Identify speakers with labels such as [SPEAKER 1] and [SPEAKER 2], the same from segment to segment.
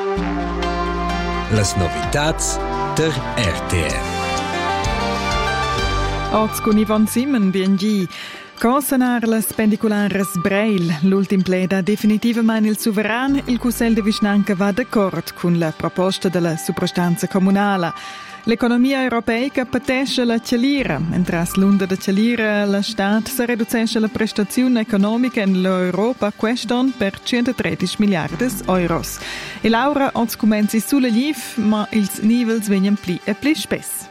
[SPEAKER 1] Las novitats der RTR.
[SPEAKER 2] Oggi con Yvonne Simon, BNG. Consenar las pendiculares Braille, l'ultim pleda definitivamente il Suveran, il Cussel de Vischnanca va d'accordo con la proposta della suprastanza comunale. L'economia europea patesce la celira, mentre l'unda da celira la Stat si riduce la prestazione economica in l'Europa queston per 113 miliardi euros. E Laura oggi comincia sulla GIF, ma ils nivels vengono pli e pli spess.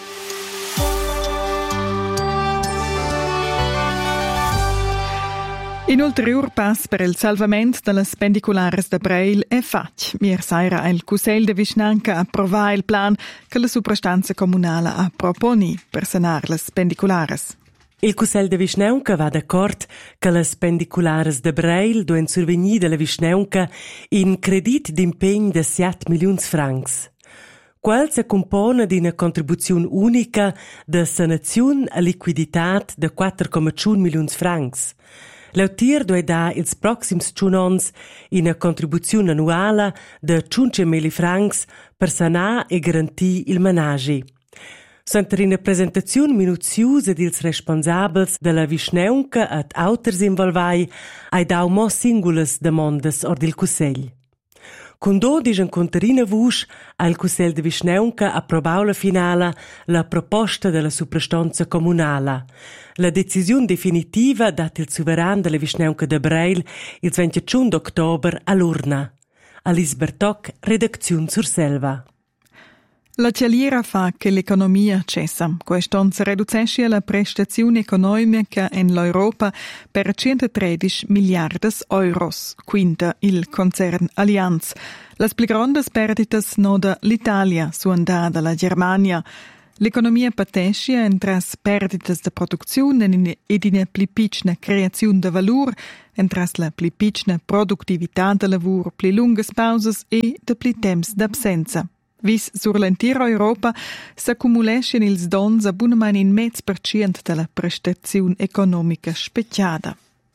[SPEAKER 2] In ulterior pass per il salvamento delle pendiculares de Braille è fatto. Ieri sera il Cussel de Vischnanca approvò il plan che la suprastanza comunale ha proponi per sanar le pendiculares.
[SPEAKER 3] Il Cussel de Vischnaunca va d'accordo che le pendiculares de Braille devono survenire dalla Vischnaunca in credit d'impegno di 7 milioni francs. Quel si compone di una contribuzione unica di sanazione a liquidità di 4,1 milioni francs. L'autir deve dare ils proxims giunons una contribuzione annuale di 5.000 francs per sanar e garantire il menage. Sentire una presentazione minuziosa dels responsabels della Vischnaunca ad auters involvai hai dau mo singulas demandas or del Cussel. Con 12 contarina vusch, il Cussel de Vischnaunca approvau la finale la proposta della suprastanza comunale. La decisione definitiva dat il Suveran della Vischnaunca de Braille il 21 ottobre all'urna. Alice Bertoc, redazione sur Selva.
[SPEAKER 2] La celira fa che l'economia cessa. Questo si riduce la prestazione economica in l'Europa per 113 miliardi euros, quinta il concern Allianz. Le più grandi perdite sono dall'Italia, suonda dalla Germania. L'economia patesce entre perdite di produzione ed una più piccola creazione di valore, entre la più piccola produttività del lavoro, più lunghe pause e di più tempo d'absenza. Vis sur l'intera Europa s'accumulescen ils dons abunnamein in 0,5% della prestazione economica speciata.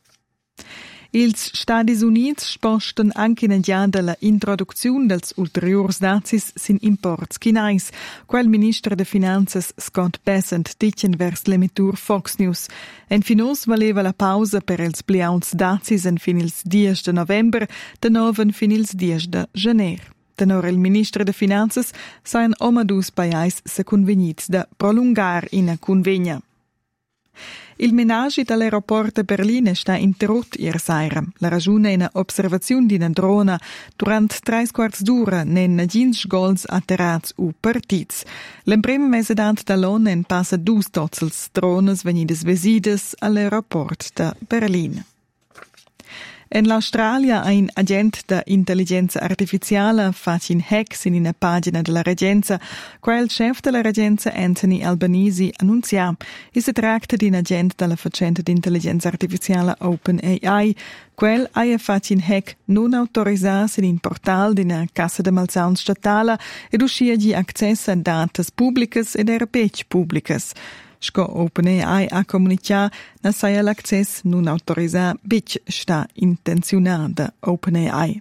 [SPEAKER 2] Ils Stati Uniti sposten anche in già della introduzione dels ulteriors dazis sin imports chinais, quel ministro de Finanzas Scott Bessent dicen vers l'emitur Fox News. En finos valeva la pausa per ils pliauns dazis en fin ils 10 de november, de noven fin ils 10 de janeir. Tenor il ministro de Finanzas sain omadus paiais se convenits da prolungar ina convegna. Il menage dall'aeroporto de Berlin sta interrotto ieri sera. La ragione è una osservazione di una drona durante 3/4 d'ora nen gins gols atterrats u partits. L'emprema mesedant dall'on en passa 2 dozzels drones venides visides all'aeroporto de Berlin. In l'Australia un agente di intelligenza artificiale fa un hack in una pagina della reggenza, quel chef della reggenza Anthony Albanese annunzia. E si tratta di un agente della facente di intelligenza artificiale OpenAI, quel ha fatto un hack non autorizzato in un portale di una cassa di malzauns statale ed uscì di accesso a dati pubbliche ed europei pubbliche. Sco OpenAI ha comunicato che sia l'accesso non autorizzato bic sta intenzionata OpenAI.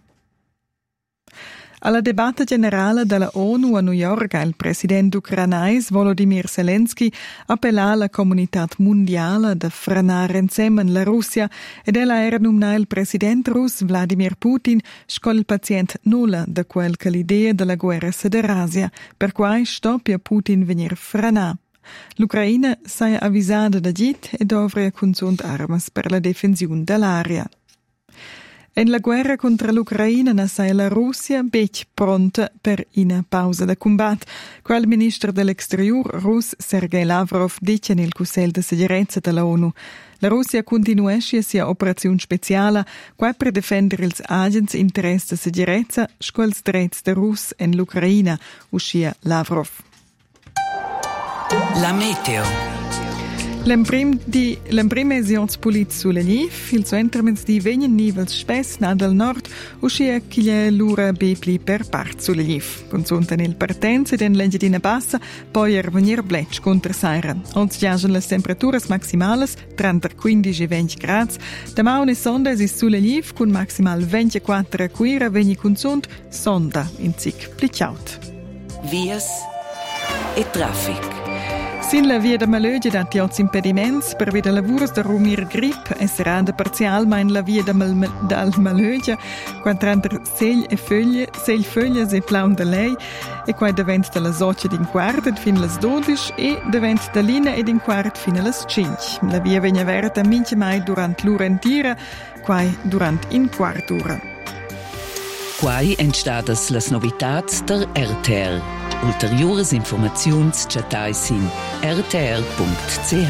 [SPEAKER 2] Alla debatta generale della ONU a New York, il presidente ucrainese Volodymyr Zelensky appella alla comunità mondiale di frenare insieme la Russia ed ella era nominata il presidente russo Vladimir Putin scol il paziente nulla da quel che l'idea della guerra si derasia, per cui stoppia Putin venire frenato. L'Ucraina sia avvisata da GIT e dovrebbe consumare armi per la difensione dell'area. In la guerra contro l'Ucraina sia la Russia bec pronta per una pausa da combatto. Quel ministro dell'Exterior russo Sergei Lavrov dice nel Consiglio di sicurezza dell'ONU. La Russia continua a sia operazione speciale qua per difendere gli agenti interessi di sicurezza scol stretti de Rus in l'Ucraina, uscia Lavrov.
[SPEAKER 4] La meteo.
[SPEAKER 2] L'emprima esions pulit sulla Liv, il suo intermens di vegnen nivels spes na del nord, uscia ch'iglia l'ura bepli per part sulla Liv. Consunta nel partenza den l'engedina bassa, poi venir blec contra saira. Ons giagen las temperaturas maximales, 30-15 e 20 grads. Da maune sonda is sulla Liv, con maximal 24 quira vegni consunt, sonda in zic pliciaut.
[SPEAKER 4] Vias e traffic.
[SPEAKER 2] Sin la via da Malögia dati oz impediments per veda lavurs da rumir grip e serada parzialmein la via da Malögia quantranta segl foglie e plaun da lei e quai davent da la socia din quarta fin las 12 e davent da lina ed in quart fin las 5. La via vegna verta mince mai durant l'ura intira, quai durant in quartura.
[SPEAKER 4] Quai entstadas las novitats der RTR. Ulteriores informaziuns chatais in rtr.ch.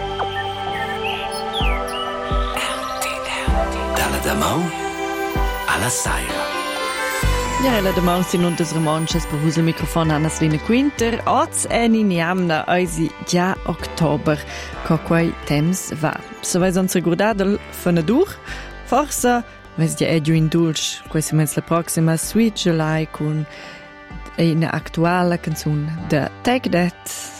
[SPEAKER 4] Dalla Damau alla Saira.
[SPEAKER 5] Ja, la Damau sind unter romanches per il microfono Anna Slina Quinter. Oz en iniamna eisi già Oktober, co quai temps va. So vais uns regurdadel von durch. Forsa, vais ja giù in dulce, quasi mens la proxima Sweet July con una attuale canzone da Take That